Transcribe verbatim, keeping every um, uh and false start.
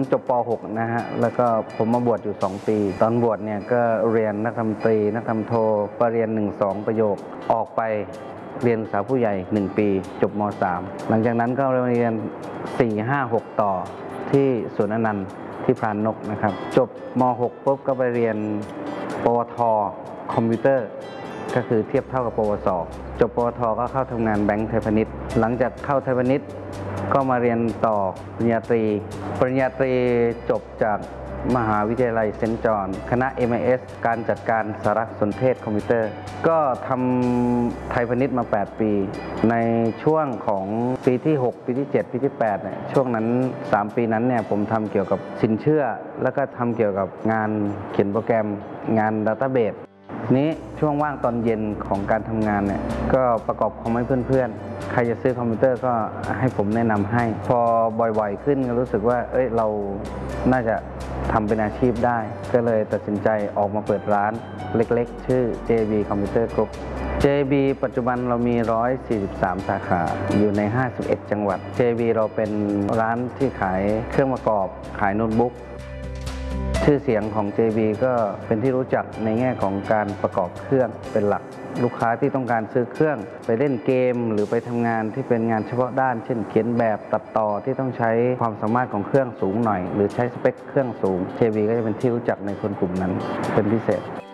จบป หก นะฮะแล้วก็ผมมาบวชอยู่สองปีตอนบวชเนี่ยก็เรียนนักธรรมตรีนักธรรมโทปรริญญาหนึ่ง สองประโยคออกไปเรียนสาวผู้ใหญ่หนึ่งปีจบม สาม หลังจากนั้นก็เรียนสี่ ห้า หกต่อที่สวนอนันต์ที่พรานนกนะครับจบม หก ปุ๊บก็ไปเรียนปวทคอมพิวเตอร์ก็คือเทียบเท่ากับปวสจบปวทก็เข้าทำงานแบงก์ไทยพาณิชย์หลังจากเข้าไทยพาณิชย์ก็มาเรียนต่อปริญญาตรีปริญญาตรีจบจากมหาวิทยาลัยเซนต์จอห์นคณะ เอ็ม ไอ เอส การจัดการสารสนเทศคอมพิวเตอร์ก็ทำไทยพาณิชย์มาแปดปีในช่วงของปีที่หกปีที่เจ็ดปีที่แปดเนี่ยช่วงนั้นสามปีนั้นเนี่ยผมทำเกี่ยวกับสินเชื่อแล้วก็ทำเกี่ยวกับงานเขียนโปรแกรมงานดัตต้าเบสนี้ช่วงว่างตอนเย็นของการทำงานเนี่ยก็ประกอบคอมให้เพื่อนๆใครจะซื้อคอมพิวเตอร์ก็ให้ผมแนะนำให้พอบ่อยๆขึ้นก็รู้สึกว่าเอ้ยเราน่าจะทำเป็นอาชีพได้ก็เลยตัดสินใจออกมาเปิดร้านเล็กๆชื่อ เจ บี Computer Group เจ บี ปัจจุบันเรามีหนึ่งร้อยสี่สิบสามสาขาอยู่ในห้าสิบเอ็ดจังหวัด เจ บี เราเป็นร้านที่ขายเครื่องประกอบขายโน้ตบุ๊กชื่อเสียงของ เจ บี ก็เป็นที่รู้จักในแง่ของการประกอบเครื่องเป็นหลักลูกค้าที่ต้องการซื้อเครื่องไปเล่นเกมหรือไปทำงานที่เป็นงานเฉพาะด้านเช่นเขียนแบบตัดต่อที่ต้องใช้ความสามารถของเครื่องสูงหน่อยหรือใช้สเปคเครื่องสูง เจ บี ก็จะเป็นที่รู้จักในคนกลุ่มนั้นเป็นพิเศษ